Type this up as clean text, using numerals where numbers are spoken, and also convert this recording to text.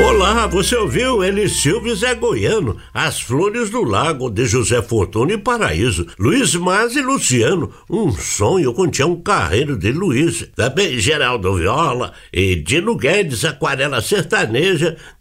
Olá, você ouviu Elis Silva e Zé Goiano, As Flores do Lago, de José Fortuna e Paraíso, Luiz Mas e Luciano, Um Sonho com Tião Carreiro de Luiz, também Geraldo Viola e Dino Guedes, Aquarela Sertaneja,